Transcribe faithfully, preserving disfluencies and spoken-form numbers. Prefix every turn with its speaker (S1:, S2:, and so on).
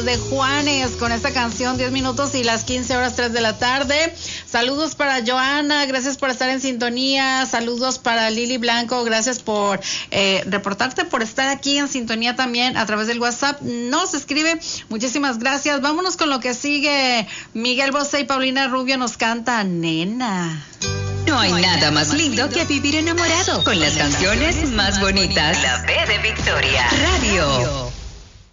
S1: de Juanes con esta canción, diez minutos y las quince horas, tres de la tarde. Saludos para Joana, gracias por estar en sintonía. Saludos para Lili Blanco, gracias por eh, reportarte, por estar aquí en sintonía también a través del WhatsApp. Nos escribe, muchísimas gracias. Vámonos con lo que sigue. Miguel Bosé y Paulina Rubio nos canta Nena.
S2: No hay nada más lindo que vivir enamorado con las canciones más bonitas. La B de Victoria Radio.